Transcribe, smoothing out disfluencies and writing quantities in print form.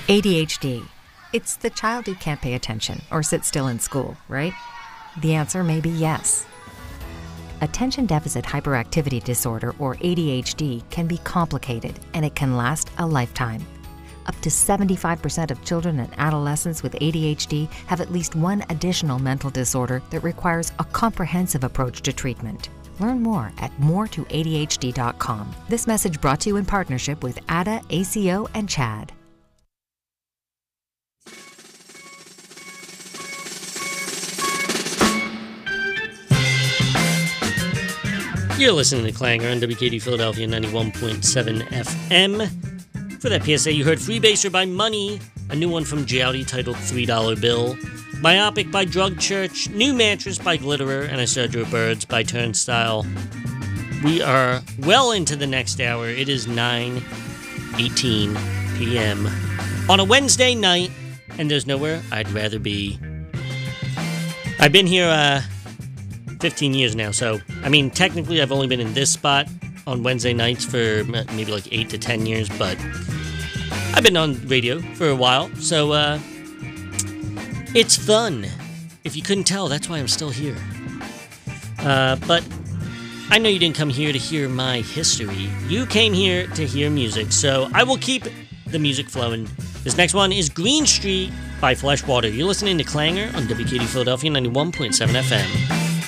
ADHD. It's the child who can't pay attention or sit still in school, right? The answer may be yes. Attention Deficit Hyperactivity Disorder, or ADHD, can be complicated and it can last a lifetime. Up to 75% of children and adolescents with ADHD have at least one additional mental disorder that requires a comprehensive approach to treatment. Learn more at moretoadhd.com. This message brought to you in partnership with ADA, ACO, and CHAD. You're listening to Clanger on WKD Philadelphia 91.7 FM. For that PSA, you heard Freebaser by Money, a new one from Jowdy titled $3 Bill, Myopic by Drug Church, New Mattress by Glitterer, and A Surge of Birds by Turnstile. We are well into the next hour. It is 9:18 p.m. on a Wednesday night, and there's nowhere I'd rather be. I've been here 15 years now, so, I mean, technically I've only been in this spot on Wednesday nights for maybe like 8 to 10 years, but I've been on radio for a while, so, it's fun. If you couldn't tell, that's why I'm still here. But I know you didn't come here to hear my history. You came here to hear music, so I will keep the music flowing. This next one is Green Street by Fleshwater. You're listening to Clanger on WKD Philadelphia 91.7 FM.